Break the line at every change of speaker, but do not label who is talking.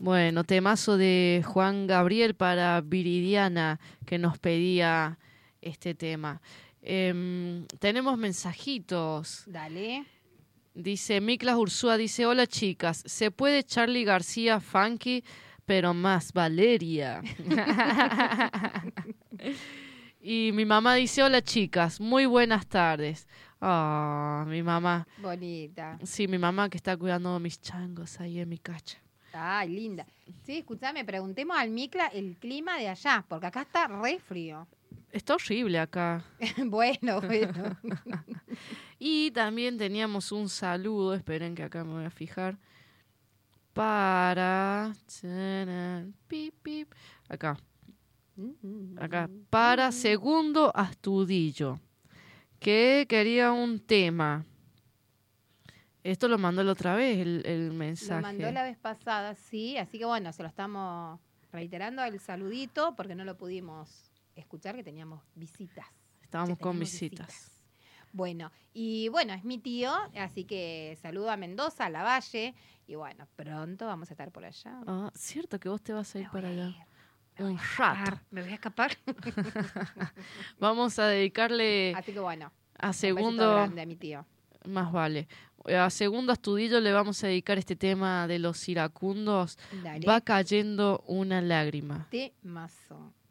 Bueno, temazo de Juan Gabriel para Viridiana, que nos pedía este tema. Tenemos mensajitos.
Dale.
Dice Miklas Ursúa, dice, hola chicas, ¿se puede Charly García funky, pero más Valeria? Y mi mamá dice, hola chicas, muy buenas tardes. Ah, mi mamá.
Bonita.
Sí, mi mamá que está cuidando mis changos ahí en mi cacha.
Ay, linda. Sí, escuchame, preguntemos al Mikla el clima de allá, porque acá está re frío.
Está horrible acá.
Bueno.
Y también teníamos un saludo, esperen que acá me voy a fijar, para... Pip, pip, acá, para Segundo Astudillo, que quería un tema. Esto lo mandó la otra vez, el mensaje.
Lo mandó la vez pasada, sí, así que bueno, se lo estamos reiterando el saludito, porque no lo pudimos escuchar, que teníamos visitas.
Estábamos con visitas.
Bueno, y bueno, es mi tío, así que saludo a Mendoza, a Lavalle, y bueno, pronto vamos a estar por allá.
Ah, cierto que vos te vas a ir para allá.
Un rato. Me voy a escapar.
Vamos a dedicarle
así que bueno,
a
Segundo,
Segundo,
grande a mi tío.
Más vale. A Segundo Astudillo le vamos a dedicar este tema de los iracundos.
Dale.
Va cayendo una lágrima.
Temazo.